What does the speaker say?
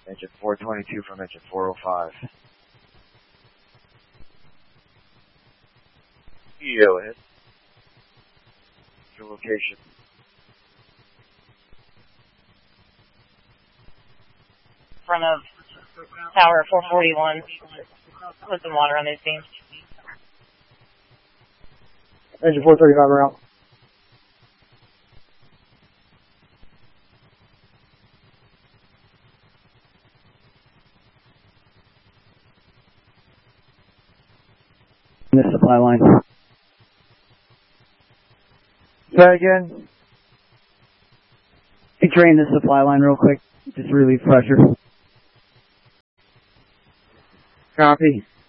Engine 422 from engine 405. Go ahead. Your location. Front of Tower 441. Put some water on these beams. Engine 435 route. This supply line. Say again. Hey, drain this supply line real quick. Just relieve pressure. Copy.